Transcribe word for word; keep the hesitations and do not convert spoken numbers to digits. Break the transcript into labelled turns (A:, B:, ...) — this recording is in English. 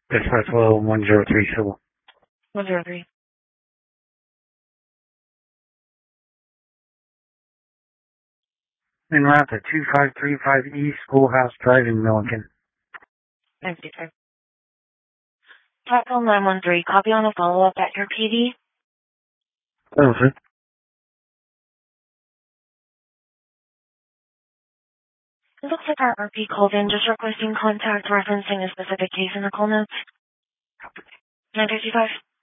A: Dispatch level one zero three civil.
B: one zero three.
A: En route to two five three five East Schoolhouse Drive in Milliken.
B: nine fifty-five. Platform nine one three, copy on a follow-up at your P D.
A: Oh, sir.
B: It looks like our R P called in just requesting contact referencing a specific case in the call notes. nine fifty-five.